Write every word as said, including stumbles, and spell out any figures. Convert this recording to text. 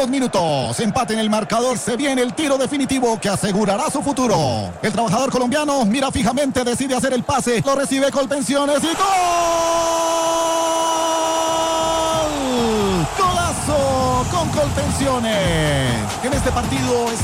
últimos minutos. Empate en el marcador. Se viene el tiro definitivo que asegurará su futuro. El trabajador colombiano mira fijamente, decide hacer el pase. Lo recibe Colpensiones y ¡gol! ¡Golazo con Colpensiones! En este partido